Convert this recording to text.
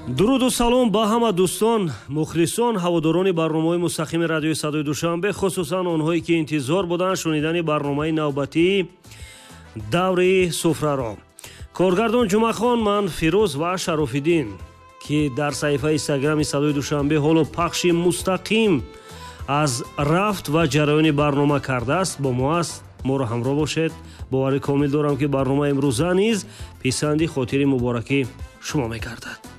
дуруду салом ба ҳама дӯстон, мухлисон, ҳаводорони барномаи мустақими радиои Садои Душанбе, хусусан онҳое ки интизор буданд шунидани барномаи навбатии даври суфраро. Коргардон Ҷумахон, ман Фирӯз ва Шарофиддин, ки дар саҳифаи Инстаграми Садои Душанбе ҳоло пахши мустақим аз рафт ва ҷараёни барнома кардааст, бо мо аст. моро ҳамроҳ бошед. боварӣ комил дорам ки барномаи имрӯза низ писанди хотири муборакӣ шумо мекардад.